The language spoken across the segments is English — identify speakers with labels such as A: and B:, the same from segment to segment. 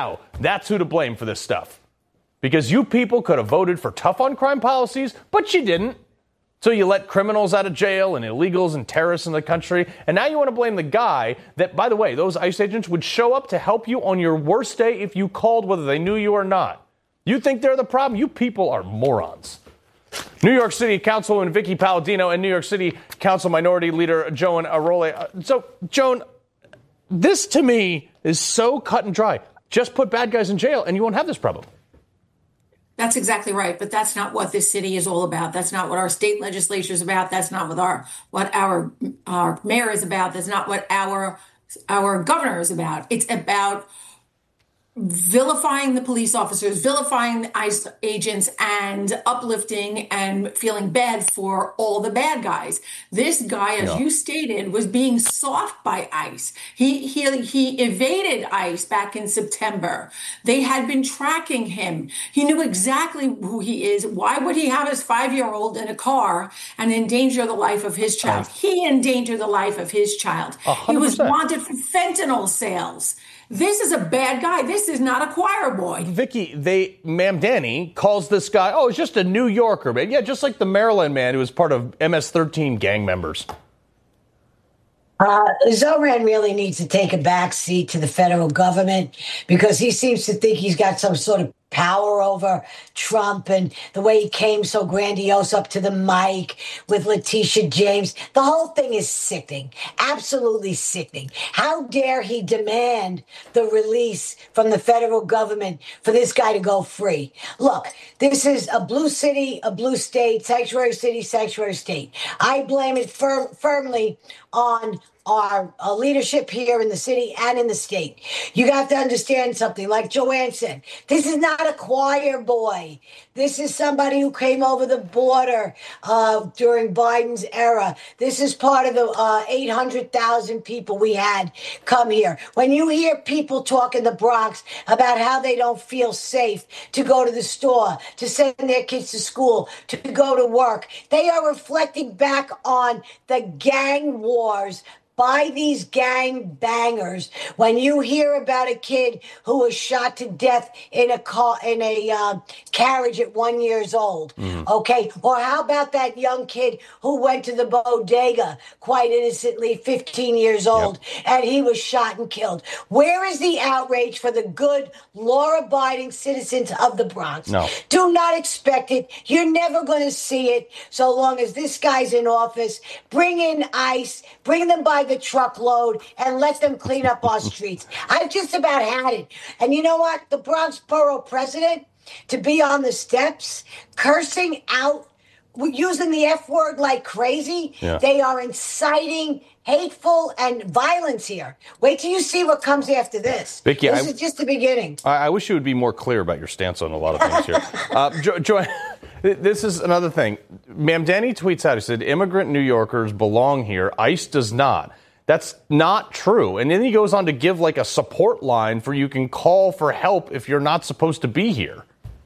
A: now that's who to blame for this stuff. Because you people could have voted for tough on crime policies, but you didn't. So you let criminals out of jail and illegals and terrorists in the country. And now you want to blame the guy that, by the way, those ICE agents would show up to help you on your worst day if you called, whether they knew you or not. You think they're the problem? You people are morons. New York City Councilwoman Vicky Palladino and New York City Council Minority Leader Joan Arole. So, Joan, this to me is so cut and dry. Just put bad guys in jail and you won't have this problem.
B: That's exactly right. But that's not what this city is all about. That's not what our state legislature is about. That's not what our mayor is about. That's not what our governor is about. It's about vilifying the police officers, vilifying the ICE agents, and uplifting and feeling bad for all the bad guys. This guy, as you stated, was being sought by ICE. He evaded ICE back in September. They had been tracking him. He knew exactly who he is. Why would he have his 5-year-old in a car and endanger the life of his child? He endangered the life of his child.
A: 100%.
B: He was wanted for fentanyl sales. This is a bad guy. This is not a choir boy.
A: Vicky, Mamdani calls this guy, he's just a New Yorker, man. Yeah, just like the Maryland man who was part of MS-13 gang members.
C: Zoran really needs to take a back seat to the federal government because he seems to think he's got some sort of power over Trump and the way he came so grandiose up to the mic with Letitia James. The whole thing is sickening, absolutely sickening. How dare he demand the release from the federal government for this guy to go free? Look, this is a blue city, a blue state, sanctuary city, sanctuary state. I blame it firmly on our leadership here in the city and in the state. You have to understand something. Like Joanne said, this is not a choir boy. This is somebody who came over the border during Biden's era. This is part of the 800,000 people we had come here. When you hear people talk in the Bronx about how they don't feel safe to go to the store, to send their kids to school, to go to work, they are reflecting back on the gang wars by these gang bangers. When you hear about a kid who was shot to death in a carriage at 1 year old, okay? Or how about that young kid who went to the bodega quite innocently, 15 years old, and he was shot and killed? Where is the outrage for the good, law-abiding citizens of the Bronx?
A: No.
C: Do not expect it. You're never going to see it so long as this guy's in office. Bring in ICE, bring them by the truckload, and let them clean up our streets. I've just about had it. And you know what? The Bronx Borough president, to be on the steps, cursing out, using the F word like crazy, they are inciting hateful and violence here. Wait till you see what comes after this.
A: Vicky,
C: this is just the beginning.
A: I wish you would be more clear about your stance on a lot of things here. Joy, this is another thing. Mamdani tweets out, he said, immigrant New Yorkers belong here. ICE does not. That's not true. And then he goes on to give like a support line for you can call for help if you're not supposed to be here.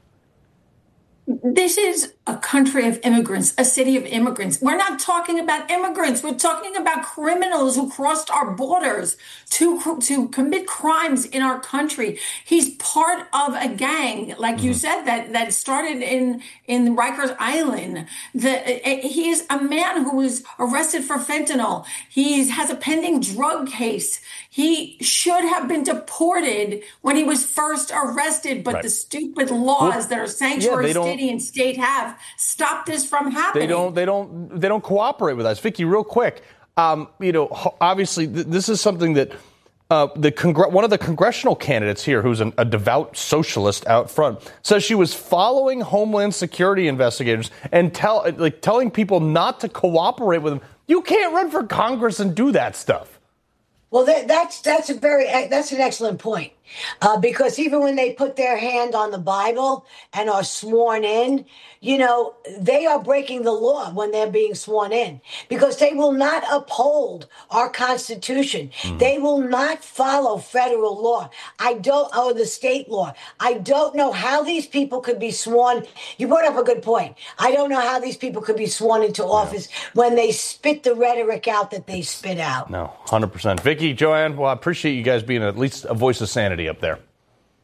B: This is a country of immigrants, a city of immigrants. We're not talking about immigrants. We're talking about criminals who crossed our borders to commit crimes in our country. He's part of a gang, like you said, that started in Rikers Island. He is a man who was arrested for fentanyl. He has a pending drug case. He should have been deported when he was first arrested, but the stupid laws that our sanctuary city and state have stopped this from happening.
A: They don't cooperate with us. Vicky, real quick, obviously this is something that one of the congressional candidates here, who's a devout socialist out front, says she was following Homeland Security investigators and telling people not to cooperate with them. You can't run for Congress and do that stuff.
C: Well, that's an excellent point. Because even when they put their hand on the Bible and are sworn in, they are breaking the law when they're being sworn in because they will not uphold our Constitution. They will not follow federal law. Or the state law. I don't know how these people could be sworn. You brought up a good point. I don't know how these people could be sworn into office when they spit the rhetoric out that they spit out.
A: No, 100%. Vicky, Joanne, well, I appreciate you guys being at least a voice of sanity up there.